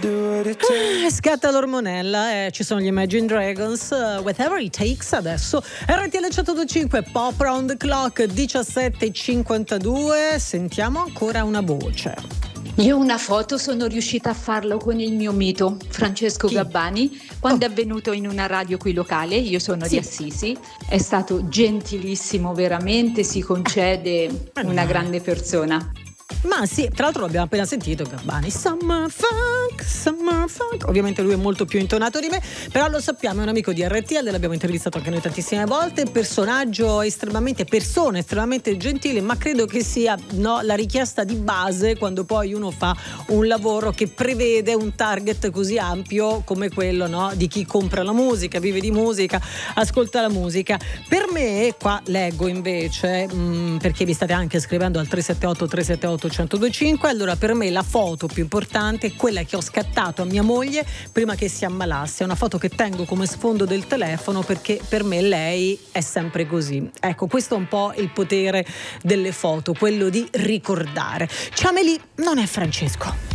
Scatta l'ormonella, ci sono gli Imagine Dragons, Whatever It Takes adesso. RTL 102.5, Pop Round the Clock, 17:52. Sentiamo ancora una voce. Io una foto sono riuscita a farlo con il mio mito Francesco Gabbani quando è venuto in una radio qui locale. Io sono di Assisi, è stato gentilissimo, veramente si concede una grande persona. Ma sì, tra l'altro l'abbiamo appena sentito Gabbani, Summer Funk. Ovviamente lui è molto più intonato di me, però lo sappiamo, è un amico di RTL, l'abbiamo intervistato anche noi tantissime volte, persona estremamente gentile, ma credo che sia la richiesta di base quando poi uno fa un lavoro che prevede un target così ampio come quello di chi compra la musica, vive di musica, ascolta la musica. Per me, qua leggo invece, perché vi state anche scrivendo al 378-378-1025, allora per me la foto più importante è quella che ho scattato a mia moglie prima che si ammalasse, è una foto che tengo come sfondo del telefono perché per me lei è sempre così. Ecco, questo è un po' il potere delle foto, quello di ricordare. Ciameli non è Francesco.